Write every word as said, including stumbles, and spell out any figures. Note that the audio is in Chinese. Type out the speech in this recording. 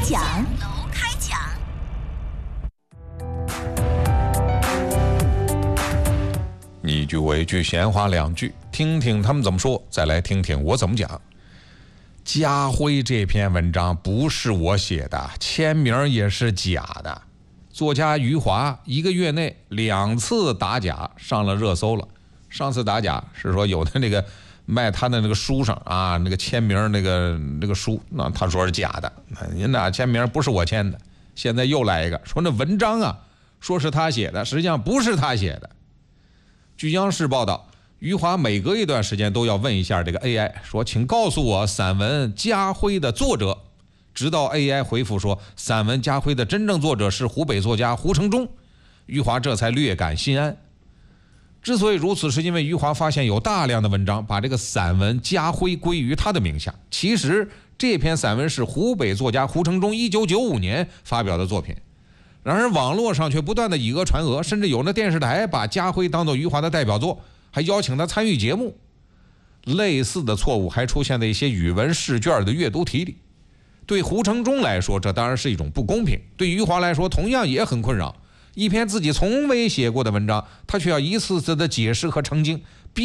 讲，楼开讲。 一句为句，闲话两句，听听他们怎么说，再来听听我怎么讲。家辉这篇文章不是我写的，签名也是假的。作家余华一个月内两次打假上了热搜了。上次打假是说有的那个卖他的那个书上啊，那个签名那个那个书，那他说是假的，您那签名不是我签的。现在又来一个说那文章啊，说是他写的，实际上不是他写的。据央视报道，余华每隔一段时间都要问一下这个 A I， 说请告诉我散文《家辉》的作者，直到 A I 回复说散文《家辉》的真正作者是湖北作家胡承忠，余华这才略感心安。之所以如此，是因为余华发现有大量的文章把这个散文《家辉》归于他的名下，其实这篇散文是湖北作家胡承忠一九九五年发表的作品。然而网络上却不断的以讹传讹，甚至有的电视台把家辉当作余华的代表作，还邀请他参与节目。类似的错误还出现在一些语文试卷的阅读题里。对胡承忠来说，这当然是一种不公平；对余华来说，同样也很困扰。一篇自己从未写过的文章，他却要一次次的解释和澄清，